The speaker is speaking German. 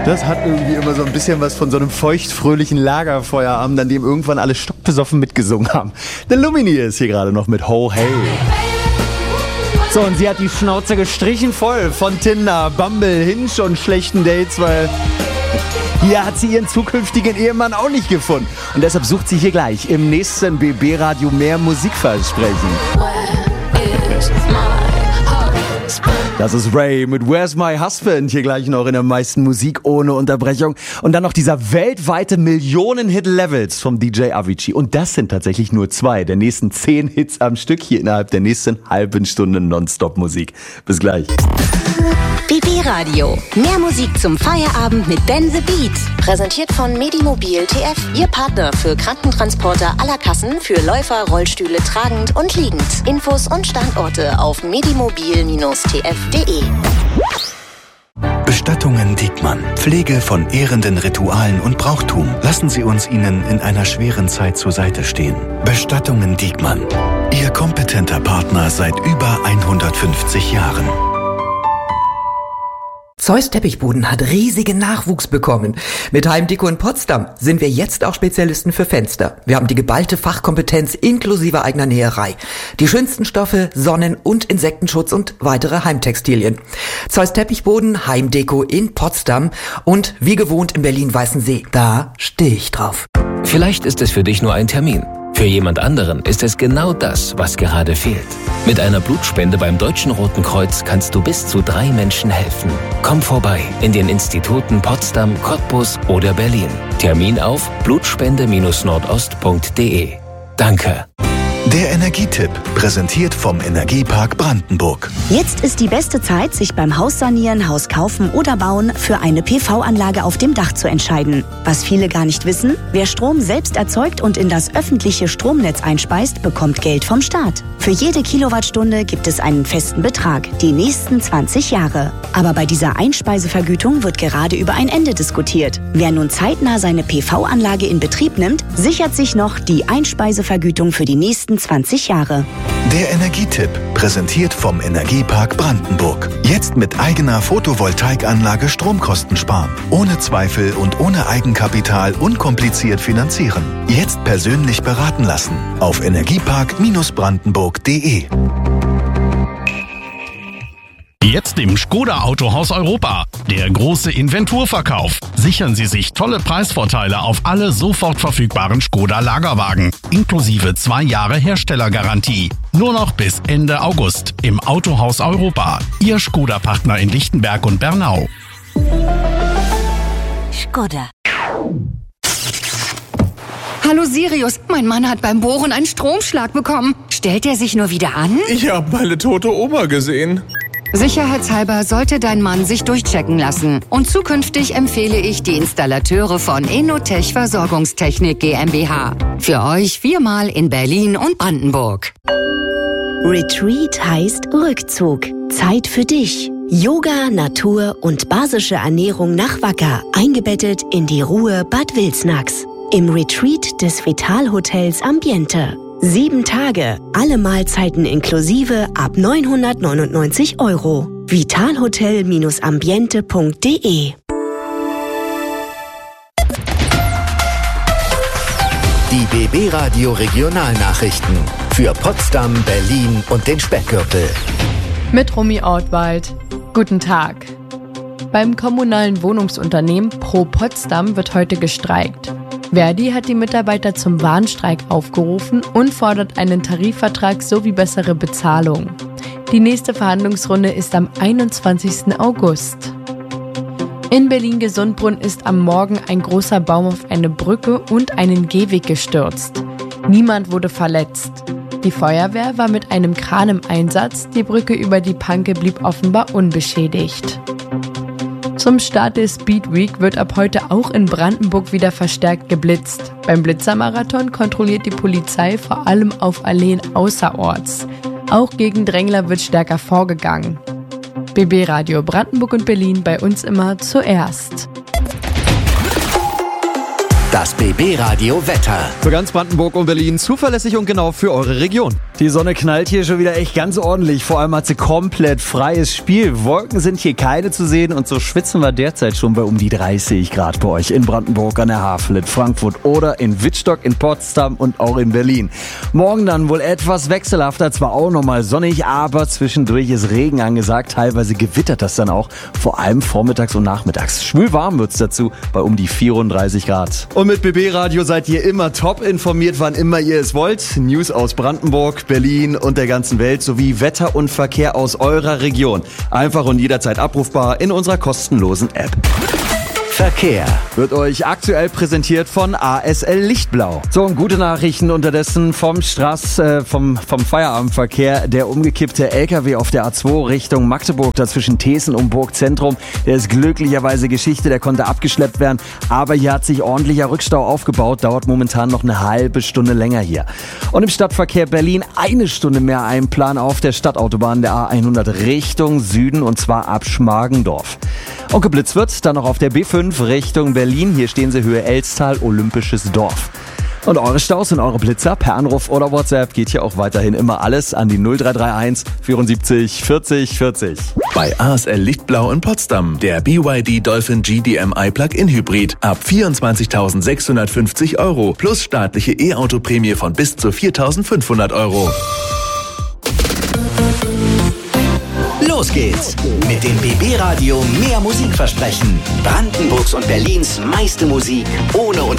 Das hat irgendwie immer so ein bisschen was von so einem feuchtfröhlichen Lagerfeuerabend, an dem irgendwann alle stockbesoffen mitgesungen haben. The Lumineers ist hier gerade noch mit Ho Hey. So, und sie hat die Schnauze gestrichen voll von Tinder, Bumble, Hinge und schlechten Dates, weil hier hat sie ihren zukünftigen Ehemann auch nicht gefunden. Und deshalb sucht sie hier gleich im nächsten BB-Radio mehr Musikversprechen. Das ist Ray mit Where's My Husband, hier gleich noch in der meisten Musik ohne Unterbrechung. Und dann noch dieser weltweite Millionen-Hit-Levels vom DJ Avicii. Und das sind tatsächlich nur 2 der nächsten 10 Hits am Stück hier innerhalb der nächsten halben Stunde Nonstop-Musik. Bis gleich. BB Radio. Mehr Musik zum Feierabend mit Ben the Beat. Präsentiert von Medimobil TF. Ihr Partner für Krankentransporter aller Kassen für Läufer, Rollstühle tragend und liegend. Infos und Standorte auf medimobil-tf.de. Bestattungen Diekmann. Pflege von ehrenden Ritualen und Brauchtum. Lassen Sie uns Ihnen in einer schweren Zeit zur Seite stehen. Bestattungen Diekmann. Ihr kompetenter Partner seit über 150 Jahren. Zeus Teppichboden hat riesigen Nachwuchs bekommen. Mit Heimdeko in Potsdam sind wir jetzt auch Spezialisten für Fenster. Wir haben die geballte Fachkompetenz inklusive eigener Näherei. Die schönsten Stoffe, Sonnen- und Insektenschutz und weitere Heimtextilien. Zeus Teppichboden, Heimdeko in Potsdam und wie gewohnt in Berlin-Weißensee. Da stehe ich drauf. Vielleicht ist es für dich nur ein Termin. Für jemand anderen ist es genau das, was gerade fehlt. Mit einer Blutspende beim Deutschen Roten Kreuz kannst du bis zu 3 Menschen helfen. Komm vorbei in den Instituten Potsdam, Cottbus oder Berlin. Termin auf blutspende-nordost.de. Danke. Der Energietipp, präsentiert vom Energiepark Brandenburg. Jetzt ist die beste Zeit, sich beim Haussanieren, Haus kaufen oder bauen für eine PV-Anlage auf dem Dach zu entscheiden. Was viele gar nicht wissen, wer Strom selbst erzeugt und in das öffentliche Stromnetz einspeist, bekommt Geld vom Staat. Für jede Kilowattstunde gibt es einen festen Betrag, die nächsten 20 Jahre. Aber bei dieser Einspeisevergütung wird gerade über ein Ende diskutiert. Wer nun zeitnah seine PV-Anlage in Betrieb nimmt, sichert sich noch die Einspeisevergütung für die nächsten 20 Jahre. Der Energietipp, präsentiert vom Energiepark Brandenburg. Jetzt mit eigener Photovoltaikanlage Stromkosten sparen. Ohne Zweifel und ohne Eigenkapital unkompliziert finanzieren. Jetzt persönlich beraten lassen. Auf energiepark-brandenburg.de. Jetzt im Škoda Autohaus Europa. Der große Inventurverkauf. Sichern Sie sich tolle Preisvorteile auf alle sofort verfügbaren Škoda Lagerwagen. Inklusive 2 Jahre Herstellergarantie. Nur noch bis Ende August im Autohaus Europa. Ihr Škoda-Partner in Lichtenberg und Bernau. Škoda. Hallo Sirius, mein Mann hat beim Bohren einen Stromschlag bekommen. Stellt er sich nur wieder an? Ich habe meine tote Oma gesehen. Sicherheitshalber sollte dein Mann sich durchchecken lassen. Und zukünftig empfehle ich die Installateure von Enotech Versorgungstechnik GmbH. Für euch 4-mal in Berlin und Brandenburg. Retreat heißt Rückzug. Zeit für dich. Yoga, Natur und basische Ernährung nach Wacker. Eingebettet in die Ruhe Bad Wilsnax. Im Retreat des Vital-Hotels Ambiente. 7 Tage, alle Mahlzeiten inklusive ab 999 €. vitalhotel-ambiente.de. Die BB Radio Regionalnachrichten für Potsdam, Berlin und den Speckgürtel. Mit Romy Ortwald. Guten Tag. Beim kommunalen Wohnungsunternehmen Pro Potsdam wird heute gestreikt. Verdi hat die Mitarbeiter zum Warnstreik aufgerufen und fordert einen Tarifvertrag sowie bessere Bezahlung. Die nächste Verhandlungsrunde ist am 21. August. In Berlin-Gesundbrunn ist am Morgen ein großer Baum auf eine Brücke und einen Gehweg gestürzt. Niemand wurde verletzt. Die Feuerwehr war mit einem Kran im Einsatz, die Brücke über die Panke blieb offenbar unbeschädigt. Zum Start der Speed Week wird ab heute auch in Brandenburg wieder verstärkt geblitzt. Beim Blitzermarathon kontrolliert die Polizei vor allem auf Alleen außerorts. Auch gegen Drängler wird stärker vorgegangen. BB Radio Brandenburg und Berlin, bei uns immer zuerst. Das BB Radio Wetter. Für ganz Brandenburg und Berlin zuverlässig und genau für eure Region. Die Sonne knallt hier schon wieder echt ganz ordentlich. Vor allem hat sie komplett freies Spiel. Wolken sind hier keine zu sehen und so schwitzen wir derzeit schon bei um die 30 Grad bei euch in Brandenburg an der Havel, in Frankfurt oder in Wittstock, in Potsdam und auch in Berlin. Morgen dann wohl etwas wechselhafter, zwar auch nochmal sonnig, aber zwischendurch ist Regen angesagt. Teilweise gewittert das dann auch, vor allem vormittags und nachmittags. Schwül warm wird's dazu bei um die 34 Grad. Und mit BB Radio seid ihr immer top informiert, wann immer ihr es wollt. News aus Brandenburg, Berlin und der ganzen Welt sowie Wetter und Verkehr aus eurer Region. Einfach und jederzeit abrufbar in unserer kostenlosen App. Verkehr wird euch aktuell präsentiert von ASL Lichtblau. So, und gute Nachrichten unterdessen vom Feierabendverkehr. Der umgekippte LKW auf der A2 Richtung Magdeburg, dazwischen Thesen und Burgzentrum, der ist glücklicherweise Geschichte, der konnte abgeschleppt werden. Aber hier hat sich ordentlicher Rückstau aufgebaut, dauert momentan noch eine halbe Stunde länger hier. Und im Stadtverkehr Berlin 1 Stunde mehr Einplan auf der Stadtautobahn der A100 Richtung Süden und zwar ab Schmargendorf. Und geblitzt wird dann noch auf der B5 Richtung Berlin. Hier stehen sie Höhe Elstal, Olympisches Dorf. Und eure Staus und eure Blitzer per Anruf oder WhatsApp geht hier auch weiterhin immer alles an die 0331 74 40 40. Bei ASL Lichtblau in Potsdam der BYD Dolphin GDMI Plug-in Hybrid ab 24.650 € plus staatliche E-Auto-Prämie von bis zu 4.500 €. Los geht's mit dem BB Radio mehr Musik versprechen. Brandenburgs und Berlins meiste Musik ohne